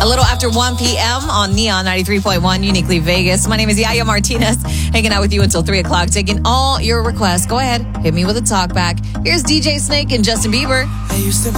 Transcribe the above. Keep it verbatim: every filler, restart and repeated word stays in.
A little after one p.m. on Neon ninety-three point one, Uniquely Vegas. My name is Yaya Martinez, hanging out with you until three o'clock, taking all your requests. Go ahead, hit me with a talk back. Here's D J Snake and Justin Bieber.